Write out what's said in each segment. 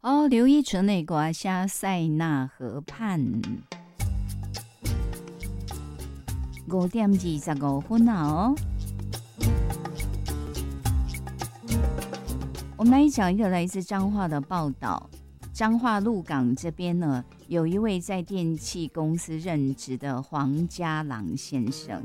哦，刘依纯的歌写《塞纳河畔》5:25哦。我们来讲一个来自彰化的报道。彰化鹿港这边呢，有一位在电器公司任职的黄家朗先生。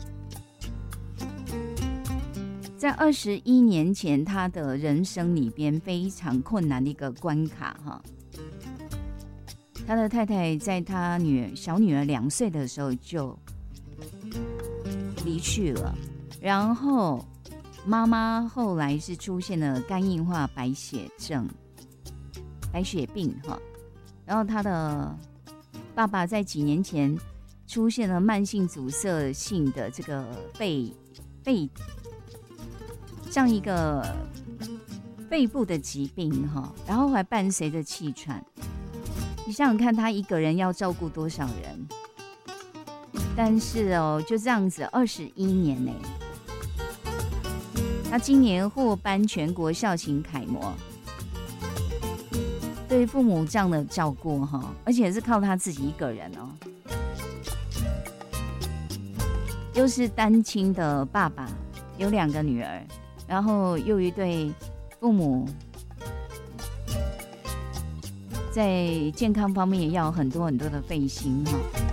在21年前，他的人生里边非常困难的一个关卡哈。他的太太在他小女儿2岁的时候就离去了，然后妈妈后来是出现了肝硬化白血病哈，然后他的爸爸在几年前出现了慢性阻塞性的这个肺这样一个肺部的疾病哈，然后还伴随着气喘。你想想看，他一个人要照顾多少人？但是哦，就这样子21年呢。他今年获颁全国孝行楷模，对父母这样的照顾哈，而且是靠他自己一个人哦，又是单亲的爸爸，有2个女儿。然后又一对父母在健康方面也要很多的费心哈。